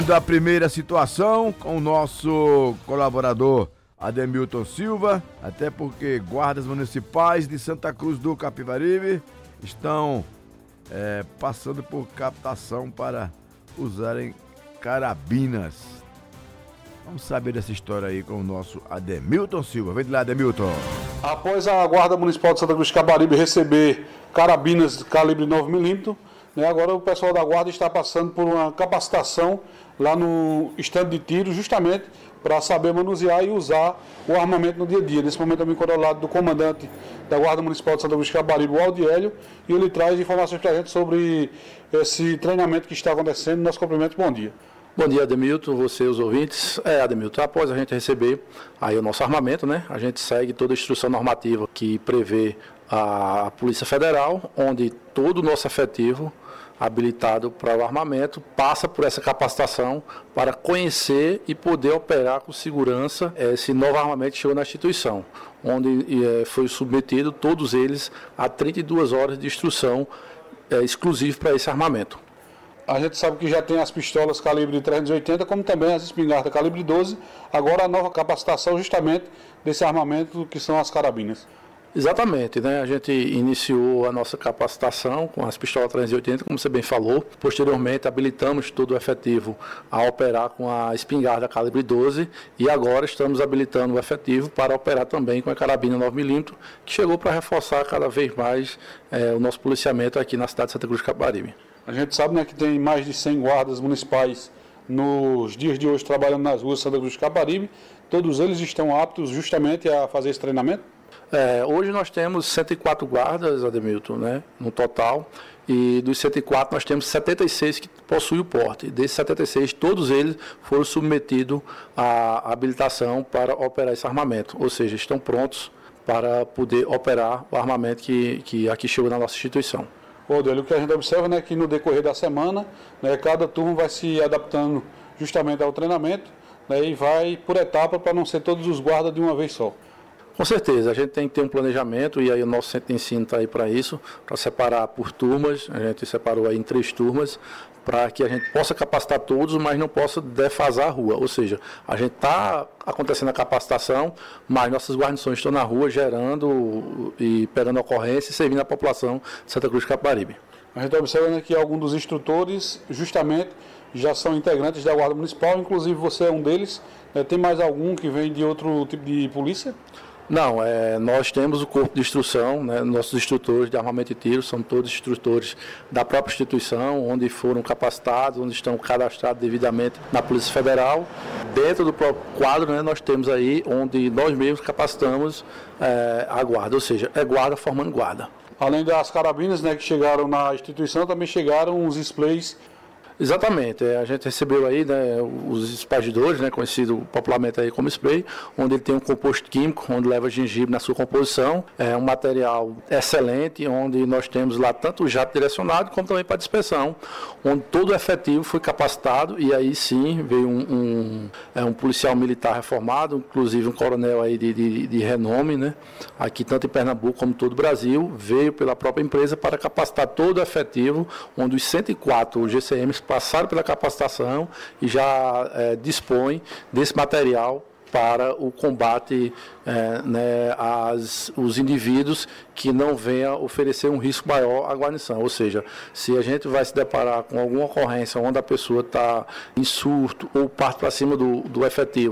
Da primeira situação com o nosso colaborador Ademilton Silva, até porque guardas municipais de Santa Cruz do Capibaribe estão passando por captação para usarem carabinas. Vamos saber dessa história aí com o nosso Ademilton Silva. Vem de lá, Ademilton. Após a Guarda Municipal de Santa Cruz do Capibaribe receber carabinas de calibre 9mm, agora o pessoal da Guarda está passando por uma capacitação lá no estande de tiro, justamente para saber manusear e usar o armamento no dia a dia. Nesse momento eu me encontro ao lado do comandante da Guarda Municipal de Santa Cruz do Capibaribe, o Aldiélio, e ele traz informações para a gente sobre esse treinamento que está acontecendo. Nosso cumprimento, bom dia. Bom dia, Ademilton, você e os ouvintes. Ademilton, após a gente receber aí o nosso armamento, a gente segue toda a instrução normativa que prevê a Polícia Federal, onde todo o nosso efetivo habilitado para o armamento passa por essa capacitação para conhecer e poder operar com segurança esse novo armamento que chegou na instituição, onde foi submetido todos eles a 32 horas de instrução exclusiva para esse armamento. A gente sabe que já tem as pistolas calibre 380, como também as espingardas calibre 12, agora a nova capacitação justamente desse armamento que são as carabinas. Exatamente, a gente iniciou a nossa capacitação com as pistolas 380, como você bem falou. Posteriormente, habilitamos todo o efetivo a operar com a espingarda calibre 12 e agora estamos habilitando o efetivo para operar também com a carabina 9mm, que chegou para reforçar cada vez mais o nosso policiamento aqui na cidade de Santa Cruz do Capibaribe. A gente sabe que tem mais de 100 guardas municipais nos dias de hoje trabalhando nas ruas de Santa Cruz do Capibaribe. Todos eles estão aptos justamente a fazer esse treinamento? Hoje nós temos 104 guardas, Ademilton, no total, e dos 104 nós temos 76 que possuem o porte. Desses 76, todos eles foram submetidos à habilitação para operar esse armamento, ou seja, estão prontos para poder operar o armamento que aqui chegou na nossa instituição. O que a gente observa é que no decorrer da semana, cada turno vai se adaptando justamente ao treinamento e vai por etapa para não ser todos os guardas de uma vez só. Com certeza, a gente tem que ter um planejamento e aí o nosso centro de ensino está aí para isso, para separar por turmas. A gente separou aí em 3 turmas para que a gente possa capacitar todos, mas não possa defasar a rua. Ou seja, a gente está acontecendo a capacitação, mas nossas guarnições estão na rua gerando e pegando ocorrência e servindo a população de Santa Cruz do Capibaribe. A gente observa que alguns dos instrutores justamente já são integrantes da Guarda Municipal, inclusive você é um deles. Tem mais algum que vem de outro tipo de polícia? Não, nós temos o corpo de instrução, nossos instrutores de armamento e tiro são todos instrutores da própria instituição, onde foram capacitados, onde estão cadastrados devidamente na Polícia Federal. Dentro do próprio quadro, nós temos aí onde nós mesmos capacitamos a guarda, ou seja, é guarda formando guarda. Além das carabinas que chegaram na instituição, também chegaram os sprays. Exatamente, a gente recebeu aí os espargidores, conhecido popularmente aí como spray, onde ele tem um composto químico, onde leva gengibre na sua composição, é um material excelente, onde nós temos lá tanto o jato direcionado como também para dispersão, onde todo o efetivo foi capacitado e aí sim veio um policial militar reformado, inclusive um coronel aí de renome, aqui tanto em Pernambuco como em todo o Brasil, veio pela própria empresa para capacitar todo o efetivo, onde os 104 GCMs passaram pela capacitação e já dispõem desse material para o combate os indivíduos que não venham oferecer um risco maior à guarnição. Ou seja, se a gente vai se deparar com alguma ocorrência onde a pessoa está em surto ou parte para cima do efetivo,